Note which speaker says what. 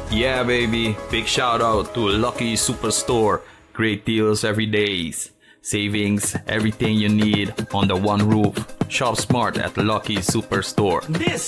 Speaker 1: Yeah, baby. Big shout out to Lucky Superstore. Great deals every day. Savings, everything you need on the one roof. Shop smart at Lucky Superstore.
Speaker 2: This